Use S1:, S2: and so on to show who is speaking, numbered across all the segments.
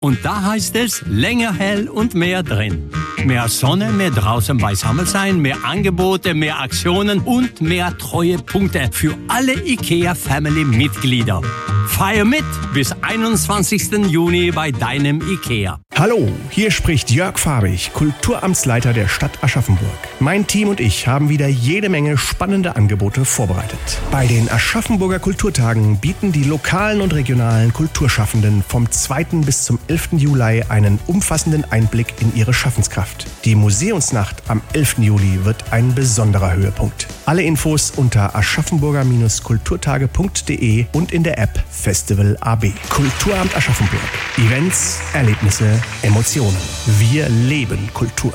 S1: Und da heißt es, länger hell und mehr drin. Mehr Sonne, mehr draußen beisammen sein, mehr Angebote, mehr Aktionen und mehr Treuepunkte für alle IKEA-Family-Mitglieder. Feier mit bis 21. Juni bei deinem IKEA.
S2: Hallo, hier spricht Jörg Farbig, Kulturamtsleiter der Stadt Aschaffenburg. Mein Team und ich haben wieder jede Menge spannende Angebote vorbereitet. Bei den Aschaffenburger Kulturtagen bieten die lokalen und regionalen Kulturschaffenden vom 2. bis zum 11. Juli einen umfassenden Einblick in ihre Schaffenskraft. Die Museumsnacht am 11. Juli wird ein besonderer Höhepunkt. Alle Infos unter aschaffenburger-kulturtage.de und in der App Festival AB. Kulturamt Aschaffenburg. Events, Erlebnisse, Emotionen. Wir leben Kultur.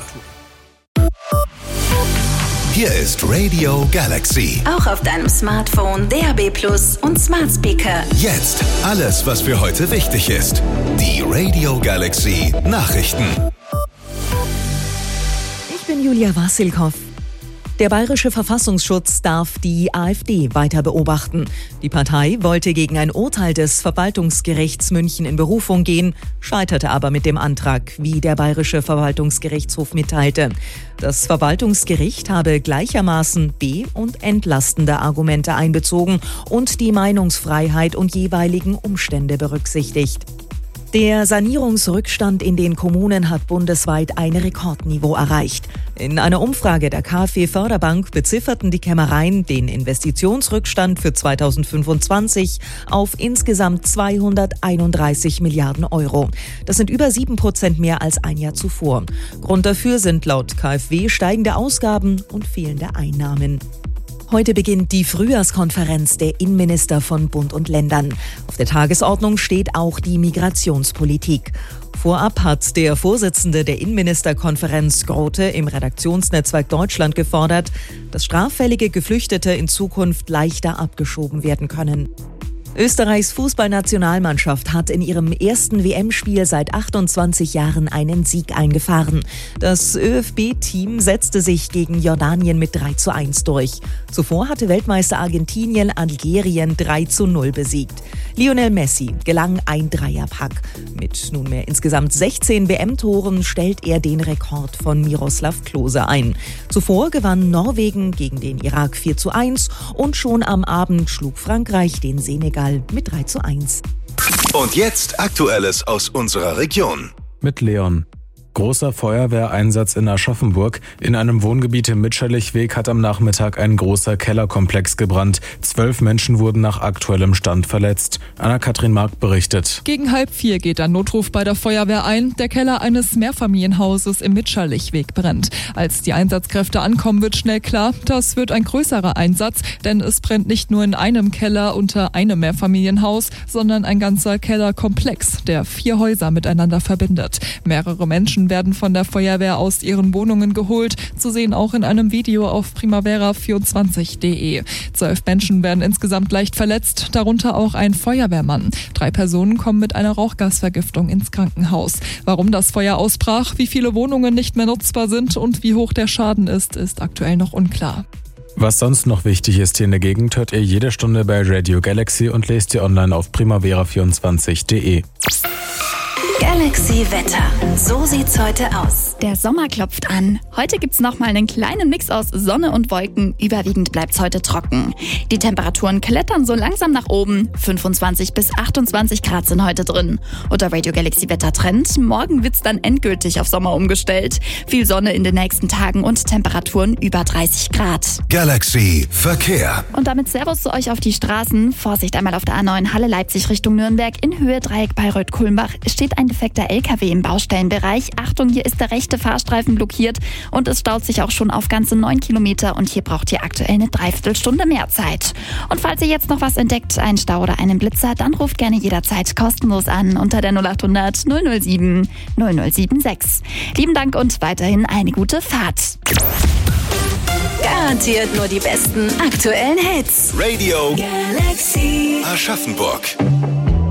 S3: Hier ist Radio Galaxy.
S4: Auch auf deinem Smartphone, DAB+ und Smart Speaker.
S3: Jetzt alles, was für heute wichtig ist. Die Radio Galaxy Nachrichten.
S5: Ich bin Julia Wassilkow. Der Bayerische Verfassungsschutz darf die AfD weiter beobachten. Die Partei wollte gegen ein Urteil des Verwaltungsgerichts München in Berufung gehen, scheiterte aber mit dem Antrag, wie der Bayerische Verwaltungsgerichtshof mitteilte. Das Verwaltungsgericht habe gleichermaßen be- und entlastende Argumente einbezogen und die Meinungsfreiheit und jeweiligen Umstände berücksichtigt. Der Sanierungsrückstand in den Kommunen hat bundesweit ein Rekordniveau erreicht. In einer Umfrage der KfW Förderbank bezifferten die Kämmereien den Investitionsrückstand für 2025 auf insgesamt 231 Milliarden Euro. Das sind über 7% mehr als ein Jahr zuvor. Grund dafür sind laut KfW steigende Ausgaben und fehlende Einnahmen. Heute beginnt die Frühjahrskonferenz der Innenminister von Bund und Ländern. Auf der Tagesordnung steht auch die Migrationspolitik. Vorab hat der Vorsitzende der Innenministerkonferenz Grote im Redaktionsnetzwerk Deutschland gefordert, dass straffällige Geflüchtete in Zukunft leichter abgeschoben werden können. Österreichs Fußballnationalmannschaft hat in ihrem ersten WM-Spiel seit 28 Jahren einen Sieg eingefahren. Das ÖFB-Team setzte sich gegen Jordanien mit 3:1 durch. Zuvor hatte Weltmeister Argentinien Algerien 3:0 besiegt. Lionel Messi gelang ein Dreierpack. Mit nunmehr insgesamt 16 WM-Toren stellt er den Rekord von Miroslav Klose ein. Zuvor gewann Norwegen gegen den Irak 4:1 und schon am Abend schlug Frankreich den Senegal mit 3:1.
S3: Und jetzt Aktuelles aus unserer Region.
S6: Mit Leon. Großer Feuerwehreinsatz in Aschaffenburg. In einem Wohngebiet im Mitscherlichweg hat am Nachmittag ein großer Kellerkomplex gebrannt. 12 Menschen wurden nach aktuellem Stand verletzt. Anna-Kathrin Mark berichtet.
S7: Gegen 3:30 geht ein Notruf bei der Feuerwehr ein. Der Keller eines Mehrfamilienhauses im Mitscherlichweg brennt. Als die Einsatzkräfte ankommen, wird schnell klar, das wird ein größerer Einsatz, denn es brennt nicht nur in einem Keller unter einem Mehrfamilienhaus, sondern ein ganzer Kellerkomplex, der 4 Häuser miteinander verbindet. Mehrere Menschen werden von der Feuerwehr aus ihren Wohnungen geholt, zu sehen auch in einem Video auf primavera24.de. 12 Menschen werden insgesamt leicht verletzt, darunter auch ein Feuerwehrmann. 3 Personen kommen mit einer Rauchgasvergiftung ins Krankenhaus. Warum das Feuer ausbrach, wie viele Wohnungen nicht mehr nutzbar sind und wie hoch der Schaden ist aktuell noch unklar.
S6: Was sonst noch wichtig ist hier in der Gegend, hört ihr jede Stunde bei Radio Galaxy und lest ihr online auf primavera24.de.
S4: Galaxy Wetter. So sieht's heute aus.
S8: Der Sommer klopft an. Heute gibt's nochmal einen kleinen Mix aus Sonne und Wolken. Überwiegend bleibt's heute trocken. Die Temperaturen klettern so langsam nach oben. 25 bis 28 Grad sind heute drin. Und der Radio Galaxy Wettertrend. Morgen wird's dann endgültig auf Sommer umgestellt. Viel Sonne in den nächsten Tagen und Temperaturen über 30 Grad.
S3: Galaxy Verkehr.
S8: Und damit Servus zu euch auf die Straßen. Vorsicht einmal auf der A9 Halle Leipzig Richtung Nürnberg. In Höhe Dreieck Bayreuth-Kulmbach steht ein defekter LKW im Baustellenbereich. Achtung, hier ist der rechte Fahrstreifen blockiert und es staut sich auch schon auf ganze 9 Kilometer und hier braucht ihr aktuell eine Dreiviertelstunde mehr Zeit. Und falls ihr jetzt noch was entdeckt, einen Stau oder einen Blitzer, dann ruft gerne jederzeit kostenlos an unter der 0800 007 0076. Lieben Dank und weiterhin eine gute Fahrt.
S4: Garantiert nur die besten aktuellen Hits.
S3: Radio
S4: Galaxy
S3: Aschaffenburg.